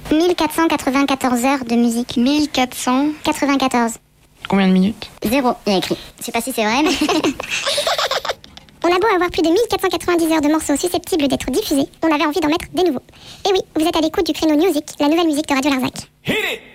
1494 heures de musique. 1494. Combien de minutes? 0, il y a écrit. Je sais pas si c'est vrai, mais... On a beau avoir plus de 1490 heures de morceaux susceptibles d'être diffusés, on avait envie d'en mettre des nouveaux. Et oui, vous êtes à l'écoute du créneau Music, la nouvelle musique de Radio Larzac. Hit it!